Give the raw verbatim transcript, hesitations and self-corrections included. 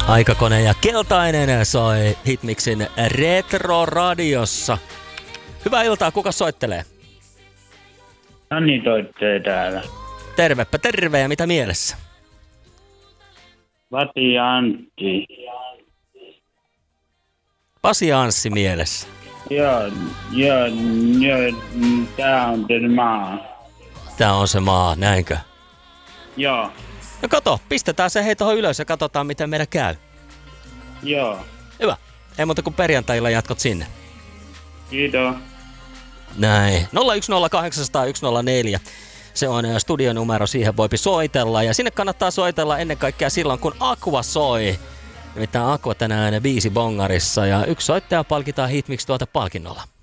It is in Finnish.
Aikakone ja Keltainen soi Hitmixin Retro-radiossa. Hyvää iltaa, kuka soittelee? Anni toittelee täällä. Tervepä terve, ja mitä mielessä? Vati ja Antti. Pasi ja Anssi mielessä. Joo, joo, joo, tää on se maa. Tää on se maa, näinkö? Joo, No kato, pistetään se hei tohon ylös ja katsotaan miten meidän käy. joo. Hyvä. Ei muuta kuin perjantailla jatkot sinne. Kiitos. Näin. nolla yksi nolla kahdeksan nolla nolla yksi nolla neljä. Se on studionumero, siihen voipi soitella. Ja sinne kannattaa soitella ennen kaikkea silloin, kun Aqua soi. Nimittäin Aqua tänään biisi bongarissa. Ja yksi soittaja palkitaan Hitmix tuolta palkinnolla.